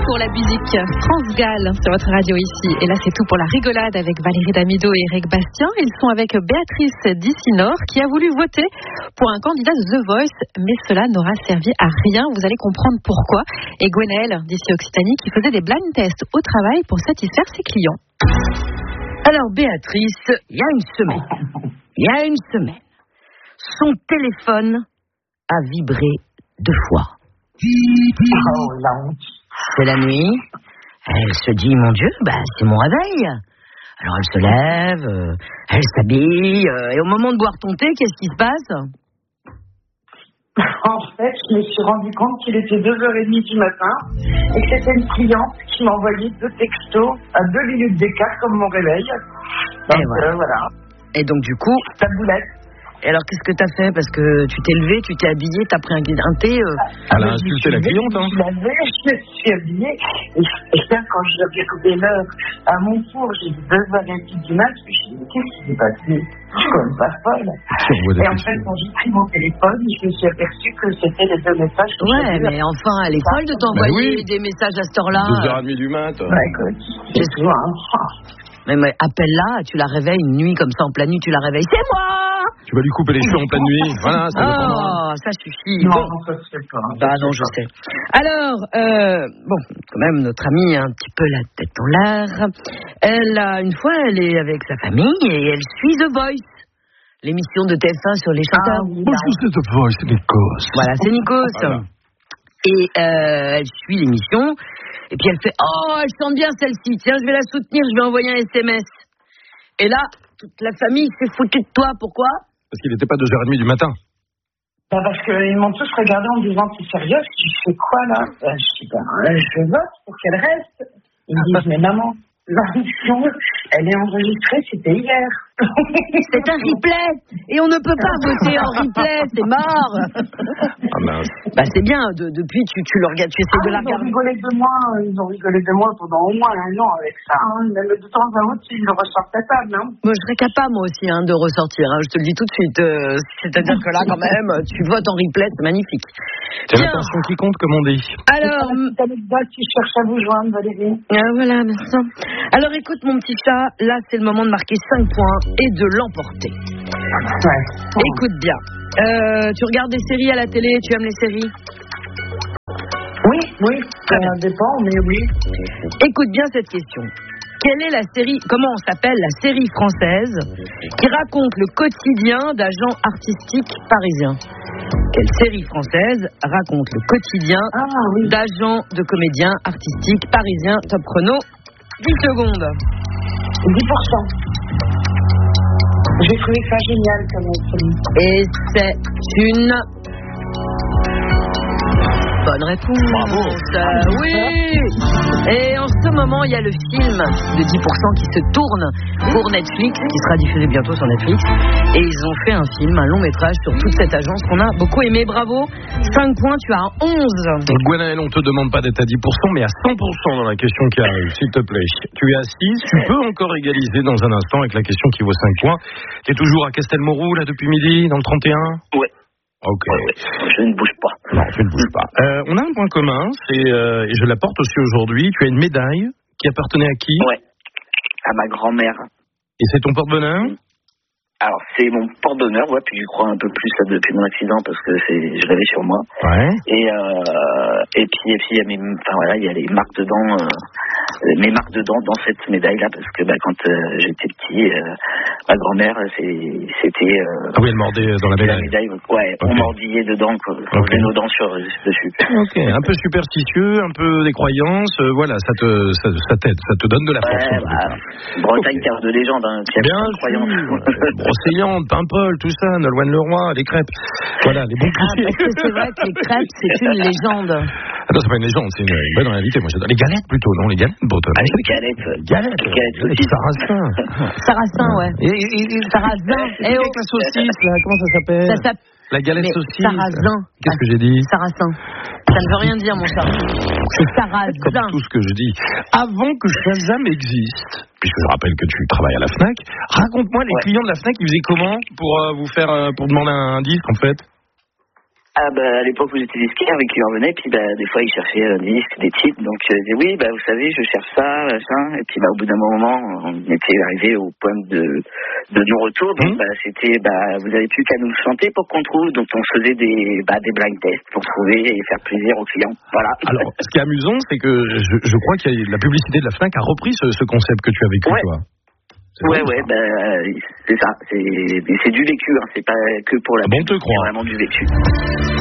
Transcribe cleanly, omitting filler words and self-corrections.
pour la musique. France Gall sur votre radio ici. Et là, c'est tout pour la rigolade avec Valérie Damido et Eric Bastien. Ils sont avec Béatrice Dissinor qui a voulu voter pour un candidat de The Voice, mais cela n'aura servi à rien. Vous allez comprendre pourquoi. Et Gwenaëlle, d'ici Occitanie, qui faisait des blind tests au travail pour satisfaire ses clients. Alors Béatrice, il y a une semaine, son téléphone a vibré 2 fois. Oh, la honte. C'est la nuit, elle se dit, mon Dieu, c'est mon réveil. Alors elle se lève, elle s'habille, et au moment de boire ton thé, qu'est-ce qui se passe ? En fait, je me suis rendu compte qu'il était 2h30 du matin et que c'était une cliente qui m'a envoyé 2 textos à 2 minutes d'écart comme mon réveil. Donc, voilà. Et donc du coup, ta boulette. Et alors qu'est-ce que t'as fait ? Parce que tu t'es levé, tu t'es habillé, t'as pris un thé. Elle a insulté la cliente, hein. Je me suis habillée et là, quand j'avais regardé l'heure à mon four, j'ai dit 2h30 du mat, je me suis dit, qu'est-ce qui s'est passé ? Je suis comme pas folle. Et en fait, quand j'ai pris mon téléphone, je me suis aperçue que c'était les 2 messages que j'avais. Mais enfin, elle est folle de t'envoyer des messages à cette heure-là. 2h30 du mat. Écoute, c'est souvent mais appelle-la, tu la réveilles une nuit comme ça en pleine nuit, tu la réveilles. C'est moi ! Tu vas lui couper les cheveux en pleine nuit. Voilà, ça suffit. Non, ça se fait pas. Non, je sais. Alors, quand même, notre amie a un petit peu la tête en l'air. Une fois, elle est avec sa famille et elle suit The Voice, l'émission de TF1 sur les chanteurs. Bonjour, c'est The Voice, c'est Nikos. Voilà, c'est Nikos. Voilà. Et elle suit l'émission. Et puis elle fait, elle chante bien celle-ci, tiens, je vais la soutenir, je vais envoyer un SMS. Et là, toute la famille s'est foutue de toi, pourquoi ? Parce qu'il n'était pas 2h30 du matin. Parce qu'ils m'ont tous regardé en me disant, t'es sérieux, tu fais quoi là ? Je dis, je vote pour qu'elle reste. Ils me disent, mais maman, l'émission, elle est enregistrée, c'était hier. C'est un replay. Et on ne peut pas voter en replay, c'est mort. C'est bien, depuis tu le regardes, tu essaies de la regarder. Ils ont rigolé de moi pendant au moins 1 an avec ça. Même de temps à autre, ils le ressortent à table. Moi, je serais capable, moi aussi, de ressortir. Je te le dis tout de suite. C'est-à-dire que là, quand même, tu votes en replay, c'est magnifique. C'est l'intention qui compte, comme on dit. Alors, si je cherche à vous joindre, Valérie. Voilà, merci. Alors, écoute, mon petit chat, là, c'est le moment de marquer 5 points et de l'emporter. Ouais. Écoute bien. Tu regardes des séries à la télé, tu aimes les séries ? Oui, ça dépend, mais oui. Écoute bien cette question. Quelle est la série, comment s'appelle la série française qui raconte le quotidien d'agents artistiques parisiens ? Quelle série française raconte le quotidien d'agents de comédiens artistiques parisiens ? Top chrono, 10 secondes. 10%. J'ai trouvé ça génial comme série. Et c'est une bonne réponse. Bravo. Oui. Et en ce moment, il y a le film de 10% qui se tourne pour Netflix, qui sera diffusé bientôt sur Netflix. Et ils ont fait un film, un long métrage sur toute cette agence qu'on a beaucoup aimé. Bravo. 5 points, tu as 11. Gwenaëlle, on te demande pas d'être à 10%, mais à 100% dans la question qui arrive, s'il te plaît. Tu es à 6, tu peux encore égaliser dans un instant avec la question qui vaut 5 points. Tu es toujours à Castelmourou, là, depuis midi, dans le 31 ? Ouais. Ok. Ouais. Je ne bouge pas. Non, tu ne bouges pas. On a un point commun, et je l'apporte aussi aujourd'hui. Tu as une médaille qui appartenait à qui ? Ouais. À ma grand-mère. Et c'est ton porte-bonheur ? Alors, c'est mon porte-bonheur, puis je crois un peu plus là, depuis mon accident, parce que je l'avais sur moi. Ouais. Et puis il y a les marques dedans, mes marques dedans dans cette médaille-là, parce que quand j'étais petit, ma grand-mère, c'était... Ah oui, elle mordait dans la médaille. On mordillait dedans, on faisait nos dents dessus. Ok, un peu superstitieux, un peu des croyances, voilà, ça t'aide, ça te donne de la force. Bretagne, terre de légende, qui a bien de croyances. Brocéliande, Paimpol, tout ça, Nolwenn Leroy, les crêpes. Voilà, les bons clichés. Parce que c'est vrai que les crêpes, c'est une légende. Ah non, c'est pas une légende, c'est une bonne réalité. Moi, j'adore. Les galettes plutôt, non ? Les galettes bretonnes. Les galettes aussi. Sarrasin. Sarrasin, ouais. Sarrasin. Et avec la saucisse, là, comment ça s'appelle ? La galette saucisse. Sarrasin. Qu'est-ce que j'ai dit ? Sarrasin. Ça ne veut rien dire, mon chat. C'est sarrasin. Comme tout ce que je dis. Avant que Shazam existe, puisque je rappelle que tu travailles à la FNAC, raconte-moi les clients de la FNAC, ils faisaient comment pour vous faire, pour demander un disque, en fait ? À l'époque où j'étais disquaire, avec qui on venait, puis des fois il cherchait des disques, des titres, donc il disait oui, vous savez, je cherche ça, machin, et puis au bout d'un moment, on était arrivé au point de non-retour, donc c'était, vous avez plus qu'à nous le chanter pour qu'on trouve, donc on faisait des blind tests pour trouver et faire plaisir aux clients, voilà. Alors, ce qui est amusant, c'est que je crois que la publicité de la Fnac a repris ce concept que tu as vécu, toi. Ouais, c'est ça. C'est du vécu, hein. C'est pas que pour la pub, c'est vraiment du vécu.